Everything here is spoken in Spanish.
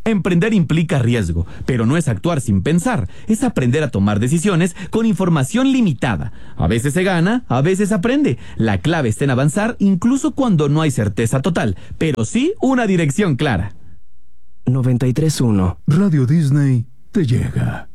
Emprender implica riesgo, pero no es actuar sin pensar, es aprender a tomar decisiones con información limitada. A veces se gana, a veces se aprende. La clave está en avanzar incluso cuando no hay certeza total, pero sí una dirección clara. 93.1 Radio Disney te llega.